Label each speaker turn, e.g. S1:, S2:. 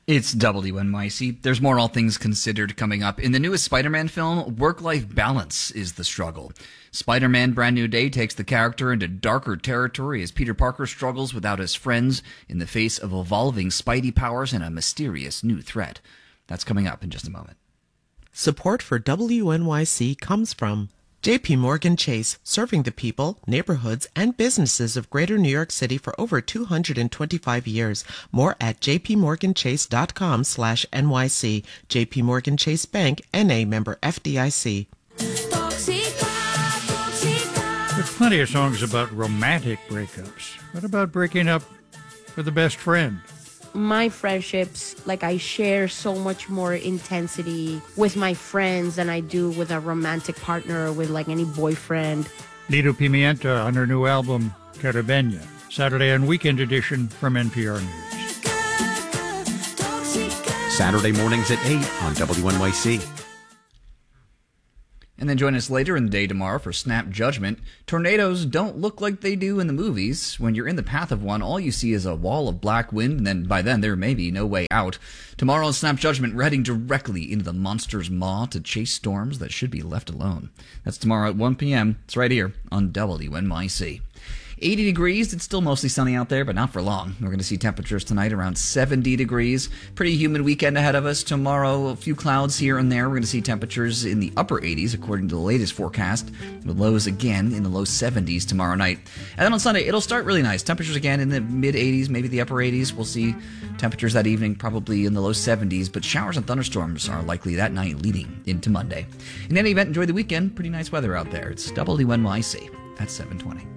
S1: It's WNYC. There's more All Things Considered coming up. In the newest Spider-Man film, work-life balance is the struggle. Spider-Man Brand New Day takes the character into darker territory as Peter Parker struggles without his friends in the face of evolving Spidey powers and a mysterious new threat. That's coming up in just a moment.
S2: Support for WNYC comes from J.P. Morgan Chase, serving the people, neighborhoods, and businesses of Greater New York City for over 225 years. More at jpmorganchase.com/NYC. J.P. Morgan Chase Bank, N.A. member FDIC.
S3: There's plenty of songs about romantic breakups. What about breaking up with a best friend?
S4: My friendships, I share so much more intensity with my friends than I do with a romantic partner or with any boyfriend.
S3: Lido Pimienta on her new album, Caribeña, Saturday and Weekend Edition from NPR News.
S5: Saturday mornings at 8 on WNYC.
S1: And then join us later in the day tomorrow for Snap Judgment. Tornadoes don't look like they do in the movies. When you're in the path of one, all you see is a wall of black wind, and then by then there may be no way out. Tomorrow on Snap Judgment, we're heading directly into the monster's maw to chase storms that should be left alone. That's tomorrow at 1 p.m. It's right here on WNYC. 80 degrees. It's still mostly sunny out there, but not for long. We're going to see temperatures tonight around 70 degrees. Pretty humid weekend ahead of us. Tomorrow, a few clouds here and there. We're going to see temperatures in the upper 80s, according to the latest forecast, with lows again in the low 70s tomorrow night. And then on Sunday, it'll start really nice. Temperatures again in the mid 80s, maybe the upper 80s. We'll see temperatures that evening probably in the low 70s, but showers and thunderstorms are likely that night leading into Monday. In any event, enjoy the weekend. Pretty nice weather out there. It's WNYC at 7:20.